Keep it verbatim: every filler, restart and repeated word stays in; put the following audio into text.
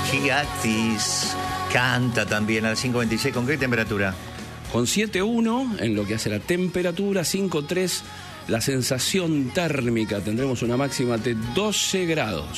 Gigatis canta también a las cinco veintiséis. ¿Con qué temperatura? Con siete uno en lo que hace la temperatura, cinco tres la sensación térmica. Tendremos una máxima de doce grados.